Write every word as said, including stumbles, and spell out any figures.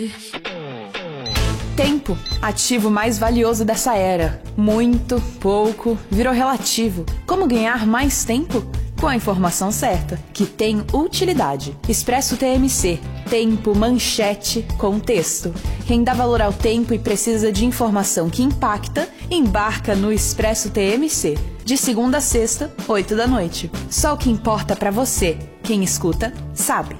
Tempo, ativo mais valioso dessa era. Muito, pouco, virou relativo. Como ganhar mais tempo? Com a informação certa, que tem utilidade. Expresso T M C. Tempo, manchete, contexto. Quem dá valor ao tempo e precisa de informação que impacta, embarca no Expresso T M C. De segunda a sexta, oito da noite. Só o que importa pra você. Quem escuta, sabe.